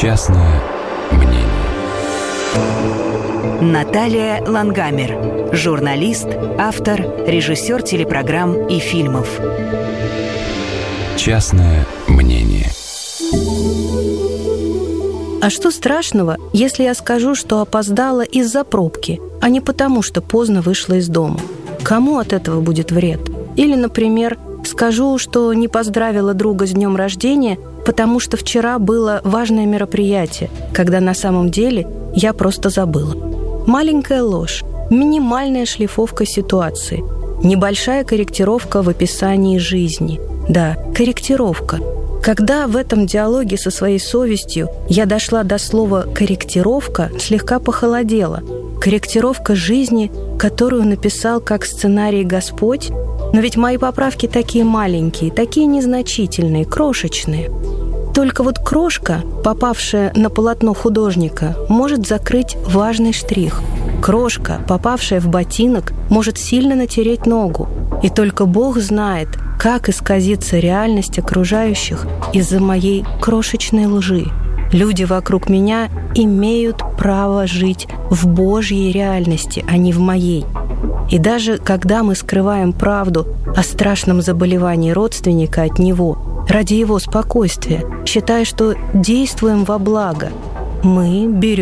Частное мнение. Наталья Лангамер, журналист, автор, режиссер телепрограмм и фильмов. Частное мнение. А что страшного, если я скажу, что опоздала из-за пробки, а не потому, что поздно вышла из дома? Кому от этого будет вред? Или, например, скажу, что не поздравила друга с днем рождения, потому что вчера было важное мероприятие, когда на самом деле я просто забыла. Маленькая ложь, минимальная шлифовка ситуации, небольшая корректировка в описании жизни. Да, корректировка. Когда в этом диалоге со своей совестью я дошла до слова «корректировка», слегка похолодела. Корректировка жизни, которую написал как сценарий Господь? Но ведь мои поправки такие маленькие, такие незначительные, крошечные. Только вот крошка, попавшая на полотно художника, может закрыть важный штрих. Крошка, попавшая в ботинок, может сильно натереть ногу. И только Бог знает, как исказится реальность окружающих из-за моей крошечной лжи. Люди вокруг меня имеют право жить в Божьей реальности, а не в моей. И даже когда мы скрываем правду о страшном заболевании родственника от него, ради его спокойствия, считая, что действуем во благо, мы берем